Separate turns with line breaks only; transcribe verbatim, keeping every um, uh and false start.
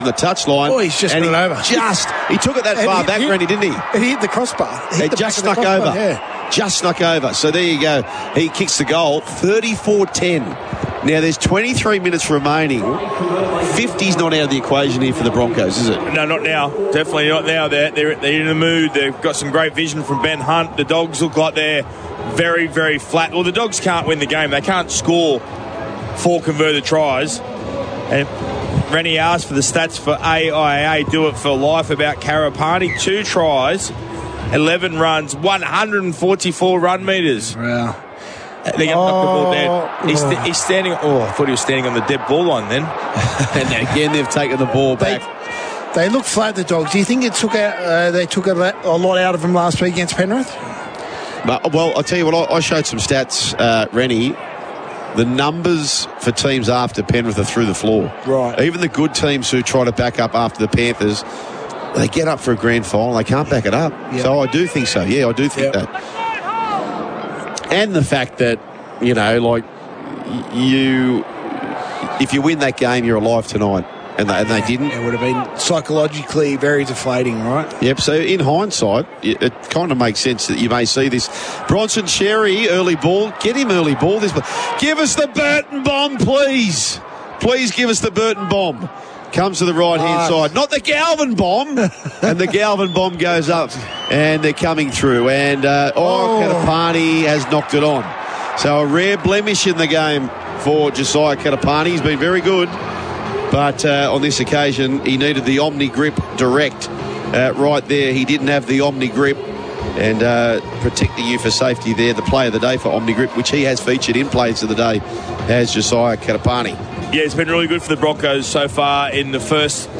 the touchline.
Oh, he's just
and
got
he
it over.
Just, he took it that
And
far
he
back,
hit-
Rennie, didn't he?
It hit the crossbar. It, hit
It
the
just
back
snuck
of the
over.
crossbar, Yeah.
Just snuck over. So there you go. He kicks the goal. thirty-four ten. Now, there's twenty-three minutes remaining. fifty's not out of the equation here for the Broncos, is it?
No, not now. Definitely not now. They're, they're, they're in the mood. They've got some great vision from Ben Hunt. The Dogs look like they're very, very flat. Well, the Dogs can't win the game. They can't score four converted tries. And Rennie asked for the stats for A I A Do It For Life about Karapani. Two tries, eleven runs, one hundred forty-four run metres.
Wow.
They're going to knock the ball down. He's,
Oh.
he's standing... Oh, I thought he was standing on the dead ball line then.
And again, they've taken the ball
They,
back.
they look flat, the Dogs. Do you think it took out, uh, they took a, lot- a lot out of them last week against Penrith?
But, well, I'll tell you what, I, I showed some stats, uh, Rennie. The numbers for teams after Penrith are through the floor.
Right.
Even the good teams who try to back up after the Panthers, they get up for a grand final. They can't back it up.
Yep.
So I do think so. Yeah, I do think
Yep.
that. And the fact that, you know, like, y- you, if you win that game, you're alive tonight. And they, and they didn't.
It would have been psychologically very deflating, right?
Yep, so in hindsight, it, it kind of makes sense that you may see this. Bronson Cherry, early ball. Get him early ball. This, give us the Burton bomb, please. Please give us the Burton bomb. Comes to the right-hand
Ah.
side. Not the Galvin bomb. And the Galvin bomb goes up. And they're coming through. And, uh, oh,
Oh.
Katapani has knocked it on. So a rare blemish in the game for Josiah Katapani. He's been very good. But uh, on this occasion, he needed the Omni Grip Direct uh, right there. He didn't have the Omni Grip. And uh, protecting you for safety there, the play of the day for Omni Grip, which he has featured in plays of the day, as Josiah Katapani.
Yeah, it's been really good for the Broncos so far in the first